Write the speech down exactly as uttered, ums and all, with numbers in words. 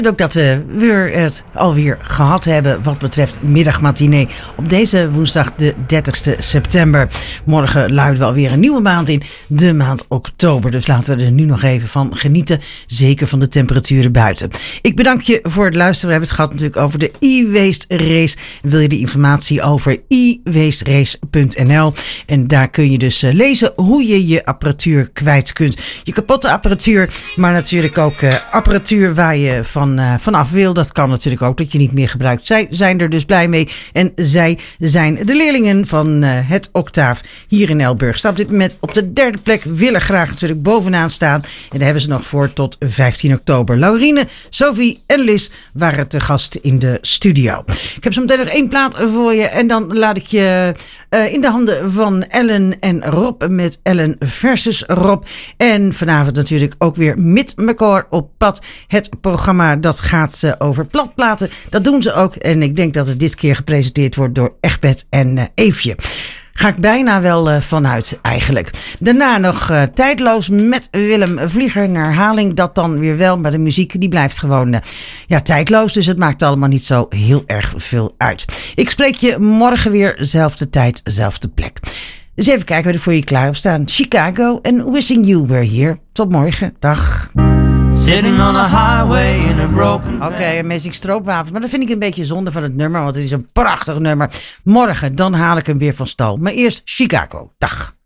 Ook dat we weer het alweer gehad hebben wat betreft middagmatinee op deze woensdag de dertigste september. Morgen luiden we alweer een nieuwe maand in, de maand oktober. Dus laten we er nu nog even van genieten, zeker van de temperaturen buiten. Ik bedank je voor het luisteren. We hebben het gehad natuurlijk over de e-waste race. Wil je de informatie over e waste race punt n l en daar kun je dus lezen hoe je je apparatuur kwijt kunt. Je kapotte apparatuur, maar natuurlijk ook uh, apparatuur waar je van Uh, vanaf wil. Dat kan natuurlijk ook dat je niet meer gebruikt. Zij zijn er dus blij mee. En zij zijn de leerlingen van uh, het Octaaf hier in Elburg. Staat op dit moment op de derde plek. Willen graag natuurlijk bovenaan staan. En daar hebben ze nog voor tot vijftien oktober. Laurine, Sophie en Liz waren te gast in de studio. Ik heb zo meteen nog één plaat voor je. En dan laat ik je uh, in de handen van Ellen en Rob met Ellen versus Rob. En vanavond natuurlijk ook weer met elkaar op pad. Het programma dat gaat uh, over platplaten. Dat doen ze ook. En ik denk dat het dit keer gepresenteerd wordt door Egbert en uh, Eefje. Ga ik bijna wel uh, vanuit eigenlijk. Daarna nog uh, tijdloos met Willem Vlieger. Een herhaling dat dan weer wel. Maar de muziek die blijft gewoon uh, ja, tijdloos. Dus het maakt allemaal niet zo heel erg veel uit. Ik spreek je morgen weer. Zelfde tijd, zelfde plek. Dus even kijken wat er voor je klaar op staan. Chicago en Wishing You Were Here. Tot morgen. Dag. Sitting on a highway in a broken Oké, okay, Amazing Stroopwafels. Maar dat vind ik een beetje zonde van het nummer. Want het is een prachtig nummer. Morgen, dan haal ik hem weer van stal. Maar eerst Chicago. Dag.